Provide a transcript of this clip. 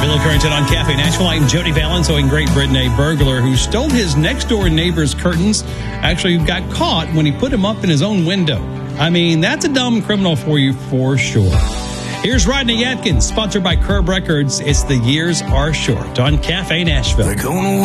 Bill Currington on Cafe Nashville. I'm Jody Valance, in Great Britain. A burglar who stole his next-door neighbor's curtains actually got caught when he put them up in his own window. I mean, that's a dumb criminal for you for sure. Here's Rodney Atkins, sponsored by Curb Records. It's The Years Are Short on Cafe Nashville.